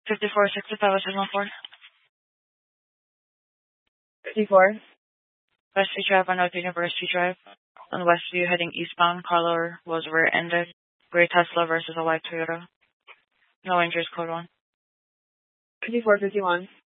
5465 was 114. 54. Westview Drive on North University Drive. On Westview heading eastbound, caller was rear-ended. Gray Tesla versus a white Toyota. No injuries, code 1. 5451.